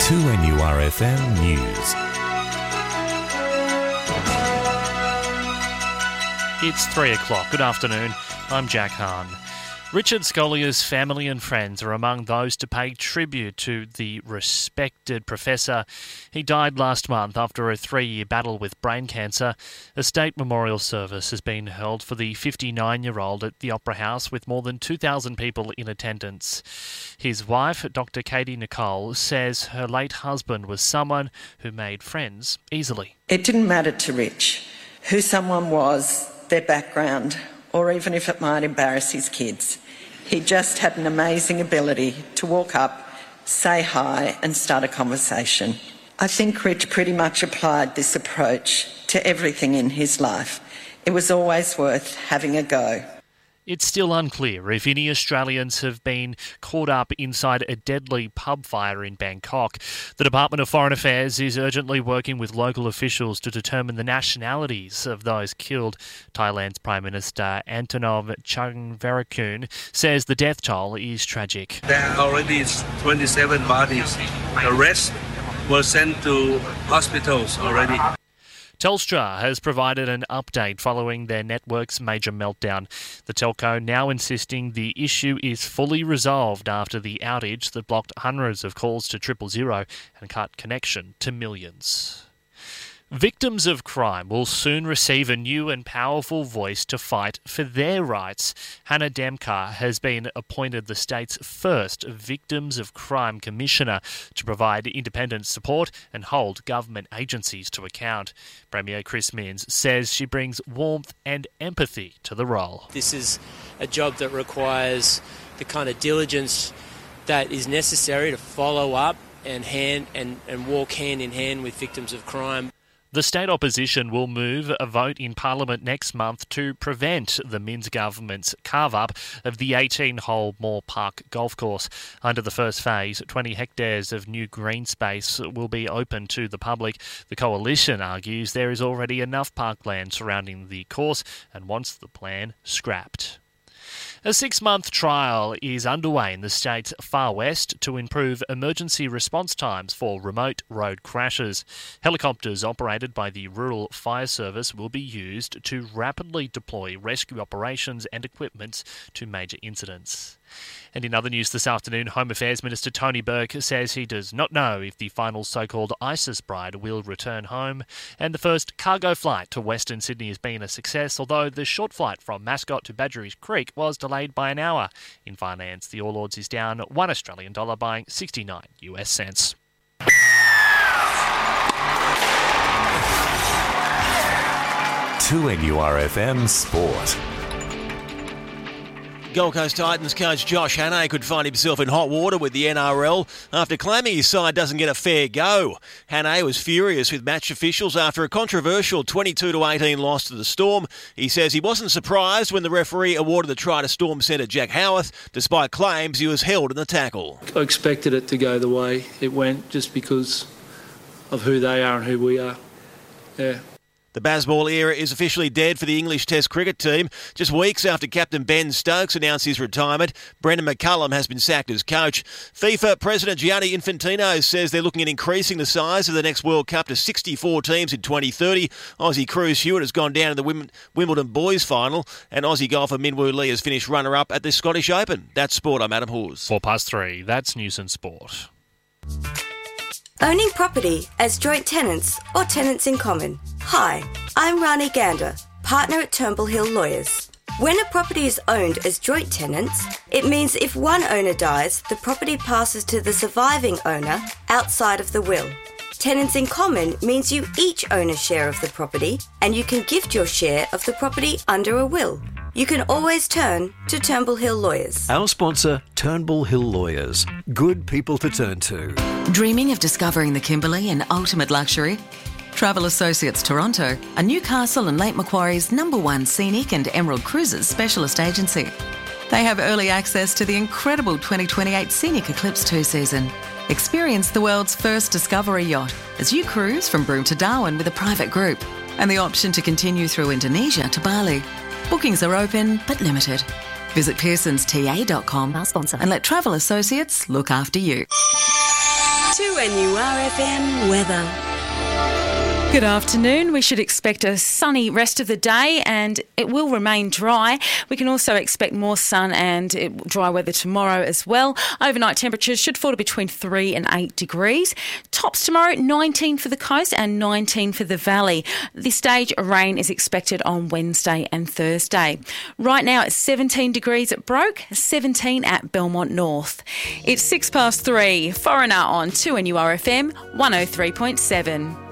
2NURFM News. It's 3 o'clock. Good afternoon. I'm Jack Hahn. Richard Scollier's family and friends are among those to pay tribute to the respected professor. He died last month after a 3-year battle with brain cancer. A state memorial service has been held for the 59-year-old at the Opera House with more than 2,000 people in attendance. His wife, Dr. Katie Nicole, says her late husband was someone who made friends easily. It didn't matter to Rich who someone was, their background, or even if it might embarrass his kids. He just had an amazing ability to walk up, say hi and start a conversation. I think Rich pretty much applied this approach to everything in his life. It was always worth having a go. It's still unclear if any Australians have been caught up inside a deadly pub fire in Bangkok. The Department of Foreign Affairs is urgently working with local officials to determine the nationalities of those killed. Thailand's Prime Minister Antonov Changverakul says the death toll is tragic. There are already 27 bodies. The rest were sent to hospitals already. Telstra has provided an update following their network's major meltdown. The telco now insisting the issue is fully resolved after the outage that blocked hundreds of calls to 000 and cut connection to millions. Victims of crime will soon receive a new and powerful voice to fight for their rights. Hannah Demkar has been appointed the state's first Victims of Crime Commissioner to provide independent support and hold government agencies to account. Premier Chris Minns says she brings warmth and empathy to the role. This is a job that requires the kind of diligence that is necessary to follow up and walk hand in hand with victims of crime. The state opposition will move a vote in Parliament next month to prevent the Minns government's carve-up of the 18-hole Moore Park golf course. Under the first phase, 20 hectares of new green space will be open to the public. The coalition argues there is already enough parkland surrounding the course and wants the plan scrapped. A 6-month trial is underway in the state's far west to improve emergency response times for remote road crashes. Helicopters operated by the Rural Fire Service will be used to rapidly deploy rescue operations and equipment to major incidents. And in other news this afternoon, Home Affairs Minister Tony Burke says he does not know if the final so-called ISIS bride will return home. And the first cargo flight to Western Sydney has been a success, although the short flight from Mascot to Badgerys Creek was delayed by an hour. In finance, the All Ords is down $1 Australian buying 69 US cents. To NURFM Sport. Gold Coast Titans coach Josh Hannay could find himself in hot water with the NRL after claiming his side doesn't get a fair go. Hannay was furious with match officials after a controversial 22-18 loss to the Storm. He says he wasn't surprised when the referee awarded the try to Storm centre Jack Howarth, despite claims he was held in the tackle. I expected it to go the way it went just because of who they are and who we are. Yeah. The Bazball era is officially dead for the English Test cricket team. Just weeks after captain Ben Stokes announced his retirement, Brendan McCullum has been sacked as coach. FIFA President Gianni Infantino says they're looking at increasing the size of the next World Cup to 64 teams in 2030. Aussie Cruz Hewitt has gone down to the Wimbledon boys final, and Aussie golfer Minwoo Lee has finished runner-up at the Scottish Open. That's sport. I'm Adam Hawes. 3:04, that's news and sport. Owning property as joint tenants or tenants in common. Hi, I'm Rani Gander, partner at Turnbull Hill Lawyers. When a property is owned as joint tenants, it means if one owner dies, the property passes to the surviving owner outside of the will. Tenants in common means you each own a share of the property and you can gift your share of the property under a will. You can always turn to Turnbull Hill Lawyers. Our sponsor, Turnbull Hill Lawyers. Good people to turn to. Dreaming of discovering the Kimberley in ultimate luxury? Travel Associates Toronto are Newcastle and Lake Macquarie's #1 scenic and Emerald Cruises specialist agency. They have early access to the incredible 2028 Scenic Eclipse 2 season. Experience the world's first discovery yacht as you cruise from Broome to Darwin with a private group, and the option to continue through Indonesia to Bali. Bookings are open but limited. Visit pearsonsta.com, our sponsor, and let Travel Associates look after you. 2NURFM weather. Good afternoon. We should expect a sunny rest of the day and it will remain dry. We can also expect more sun and dry weather tomorrow as well. Overnight temperatures should fall to between 3 and 8 degrees. Tops tomorrow, 19 for the coast and 19 for the valley. This stage, rain is expected on Wednesday and Thursday. Right now it's 17 degrees at Broke, 17 at Belmont North. It's 3:06. Foreigner on 2NURFM 103.7.